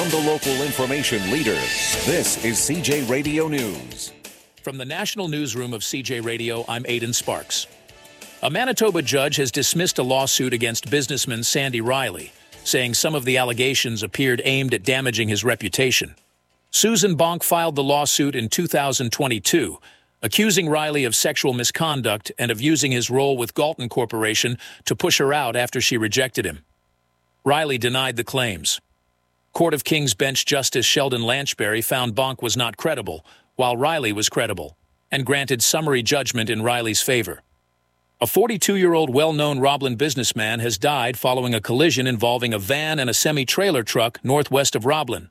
From the local information leader, this is CJ Radio News. From the National Newsroom of CJ Radio, I'm Aidan Sparks. A Manitoba judge has dismissed a lawsuit against businessman Sandy Riley, saying some of the allegations appeared aimed at damaging his reputation. Susan Bonk filed the lawsuit in 2022, accusing Riley of sexual misconduct and of using his role with Galton Corporation to push her out after she rejected him. Riley denied the claims. Court of King's Bench Justice Sheldon Lanchbury found Bonk was not credible, while Riley was credible, and granted summary judgment in Riley's favor. A 42-year-old well-known Roblin businessman has died following a collision involving a van and a semi-trailer truck northwest of Roblin.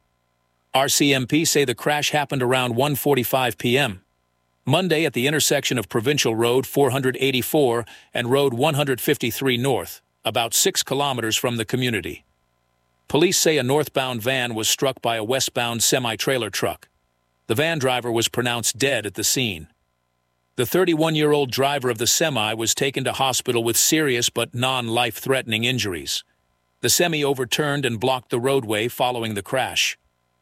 RCMP say the crash happened around 1:45 p.m. Monday at the intersection of Provincial Road 484 and Road 153 North, about 6 kilometers from the community. Police say a northbound van was struck by a westbound semi-trailer truck. The van driver was pronounced dead at the scene. The 31-year-old driver of the semi was taken to hospital with serious but non-life-threatening injuries. The semi overturned and blocked the roadway following the crash.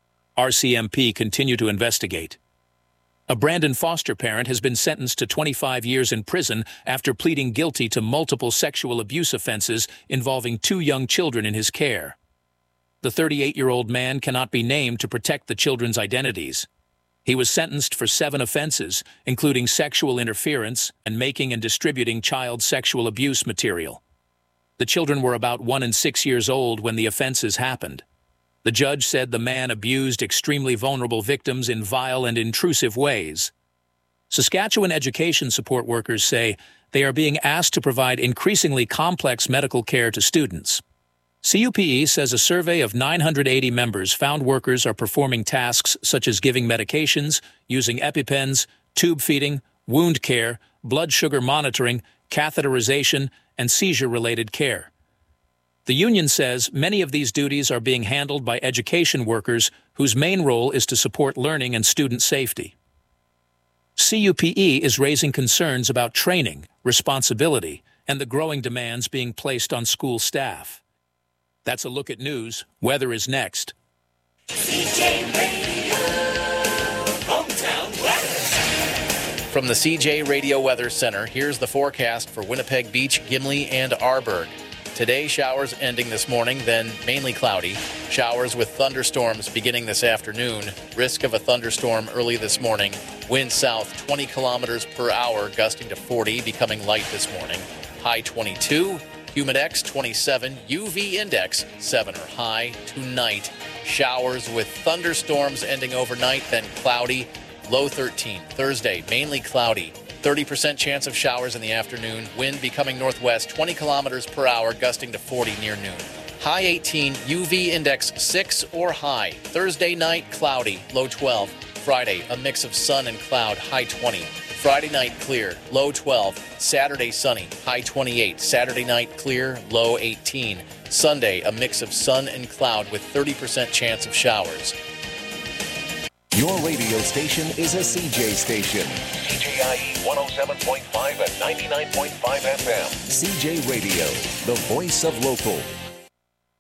RCMP continue to investigate. A Brandon foster parent has been sentenced to 25 years in prison after pleading guilty to multiple sexual abuse offenses involving 2 young children in his care. The 38-year-old man cannot be named to protect the children's identities. He was sentenced for 7 offenses, including sexual interference and making and distributing child sexual abuse material. The children were about 1 and 6 years old when the offenses happened. The judge said the man abused extremely vulnerable victims in vile and intrusive ways. Saskatchewan education support workers say they are being asked to provide increasingly complex medical care to students. CUPE says a survey of 980 members found workers are performing tasks such as giving medications, using EpiPens, tube feeding, wound care, blood sugar monitoring, catheterization, and seizure-related care. The union says many of these duties are being handled by education workers whose main role is to support learning and student safety. CUPE is raising concerns about training, responsibility, and the growing demands being placed on school staff. That's a look at news. Weather is next. CJ Radio, hometown weather. From the CJ Radio Weather Center, here's the forecast for Winnipeg Beach, Gimli, and Arborg. Today, showers ending this morning, then mainly cloudy. Showers with thunderstorms beginning this afternoon. Risk of a thunderstorm early this morning. Wind south 20 kilometers per hour, gusting to 40, becoming light this morning. High 22. Humidex 27, UV index 7 or high. Tonight, showers with thunderstorms ending overnight, then cloudy, low 13. Thursday, mainly cloudy, 30% chance of showers in the afternoon, wind becoming northwest 20 kilometers per hour, gusting to 40 near noon. High 18, UV index 6 or high. Thursday night, cloudy, low 12. Friday, a mix of sun and cloud, high 20. Friday night, clear, low 12. Saturday, sunny, high 28. Saturday night, clear, low 18. Sunday, a mix of sun and cloud with 30% chance of showers. Your radio station is a CJ station. CJIE 107.5 and 99.5 FM. CJ Radio, the voice of local.